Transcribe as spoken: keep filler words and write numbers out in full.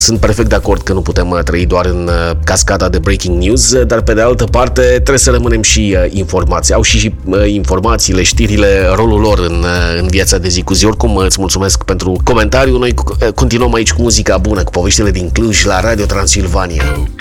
Sunt perfect de acord că nu putem trăi doar în cascada de breaking news, dar pe de altă parte trebuie să rămânem și informați. Au și, și informațiile, știrile, rolul lor în, în viața de zi cu zi. Oricum îți mulțumesc pentru comentariu. Noi continuăm aici cu muzica bună, cu poveștile din Cluj la Radio Transilvania.